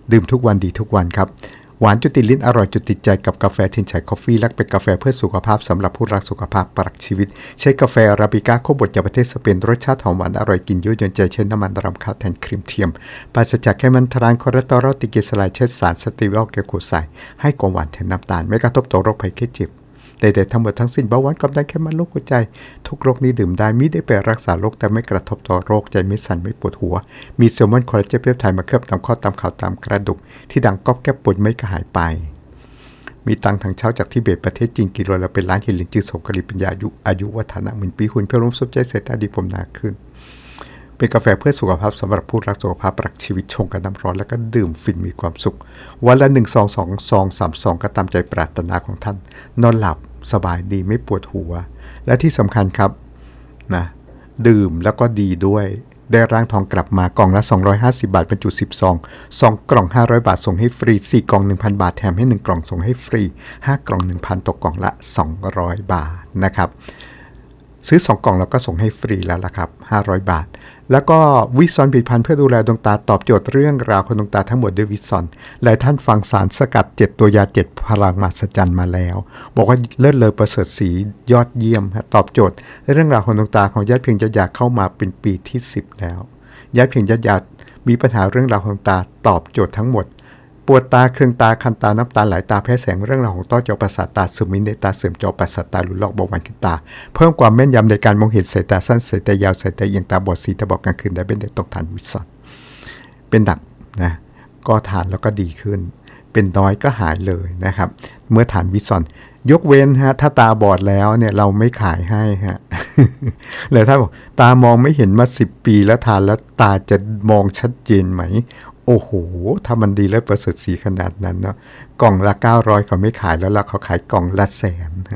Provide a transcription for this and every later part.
ดื่มทุกวันดีทุกวันครับหวานจุดติดลิ้นอร่อยจุดติดใจกับกาแฟทินชัยคอฟฟี่และเป็นกาแฟเพื่อสุขภาพสำหรับผู้รักสุขภาพปรักชีวิตใช้กาแฟอาราบิก้าโคบดจากประเทศสเปนรสชาติหอมหวานอร่อยกินยั่วยวนใจใช้น้ำมันรำข้าวแทนครีมเทียมปราศจากไขมันทรานคอเลสเตอรอลติเกสไลด์เช่นสารสเตียรอลแกลูโคไซด์ให้ความหวานแทนน้ำตาลไม่กระทบต่อโรคภัยไข้เจ็บใดๆทั้งหมดทั้งสิ้นเบาหวานความดันไขมันโรคหัวใจทุกโรคนี้ดื่มได้มิได้ไปรักษาโรคแต่ไม่กระทบต่อโรคใจไม่สั่นไม่ปวดหัวมีแซลมอนคอลลาเจนเพปไทด์มาเคลือบตามข้อตามเข่าตามกระดูกที่ดังก๊อบแก๊บปวดไม่กระหายไปมีตังทางเช่าจากทิเบตประเทศจีนกิโลละเป็นล้านหินหลินจือสงกรีปัญญาอายุวัฒนะหมื่นปีหุ่นเพื่อร่วมสมใจเสร็จดีผมนาขึ้นเป็นกาแฟเพื่อสุขภาพสำหรับผู้รักสุขภาพรักชีวิตชงกับน้ำร้อนแล้วก็ดื่มฟินมีความสุขวันละ1 2 2 2 3 2ก็ตามใจปรารถนาของท่านนอนหลับสบายดีไม่ปวดหัวและที่สำคัญครับนะดื่มแล้วก็ดีด้วยได้ร่างทองกลับมากล่องละ250 บาทบรรจุ10 ซอง2 กล่อง500 บาทส่งให้ฟรี4 กล่อง 1,000 บาทแถมให้1 กล่องส่งให้ฟรี5 กล่อง 1,000 ตกกล่องละ200 บาทนะครับซื้อ2 กล่องแล้วก็ส่งให้ฟรีแล้วล่ะครับ500 บาทแล้วก็วิซอนผลิตภัณฑ์เพื่อดูแลดวงตาตอบโจทย์เรื่องราวของดวงตาทั้งหมดด้วยวิซอนหลายท่านฟังสารสกัด7 ตัวยา7 พลังมหัศจรรย์มาแล้วบอกว่าเลิศเลอประเสริฐศรียอดเยี่ยมตอบโจทย์เรื่องราวของดวงตาของญาติเพียงญาติเข้ามาเป็นปีที่10แล้วญาติเพียงญาติมีปัญหาเรื่องราวของตาตอบโจทย์ทั้งหมดปวดตาเคืองตาคันตาน้ำตาไหลตาแพ้แสงเรื่องราวของต้อจอประสาทตาซึมมินในตาเสื่อมจอประสาทตาหลุดลอกเบาหวานขึ้นตาเพิ่มความแม่นยำในการมองเห็นสายตาสั้นสายตายาวสายตาเอียงตาบอดสีตาบอดกลางคืนได้เป็นเด็กตกทานวิซอนเป็นหนักนะก็ทานแล้วก็ดีขึ้นเป็นน้อยก็หายเลยนะครับเมื่อทานวิซอนยกเว้นฮะถ้าตาบอดแล้วเนี่ยเราไม่ขายให้ฮะ เลยถ้าบอกตามองไม่เห็นมา10 ปีแล้วทานแล้วตาจะมองชัดเจนไหมโอ้โหถ้ามันดีและประเสริฐสีขนาดนั้นเนาะกล่องละ900เขาไม่ขายแล้วเขาขายกล่องละ100,000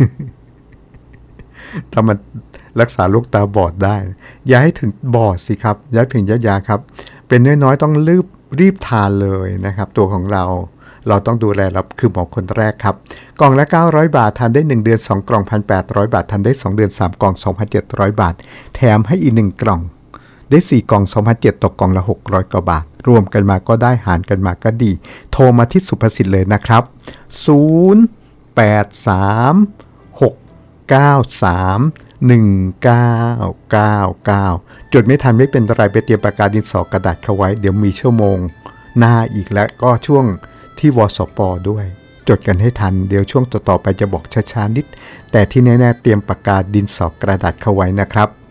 ถ้ามันรักษาโรคตาบอดได้อย่าให้ถึงบอดสิครับย้ายเพียงยาครับเป็นน้อยๆต้องรีบทานเลยนะครับตัวของเราต้องดูแลรับคือหมอคนแรกครับกล่องละ900 บาททานได้1 เดือน2 กล่อง 1,800 บาททานได้2 เดือน3 กล่อง 2,700 บาทแถมให้อีก1 กล่องได้4 กล่อง 2,700 ตกกล่องละ600 กว่าบาทรวมกันมาก็ได้หารกันมาก็ดีโทรมาที่สุภสิทธิ์เลยนะครับ0836931999จดไม่ทันไม่เป็นไรไปเตรียมปากกาดินสอกระดาษเข้าไว้เดี๋ยวมีชั่วโมงหน้าอีกแล้วก็ช่วงที่วสป.ด้วยจดกันให้ทันเดี๋ยวช่วงต่อๆไปจะบอกช้าๆนิดแต่ที่แน่ๆเตรียมปากกาดินสอกระดาษเข้าไว้นะครับ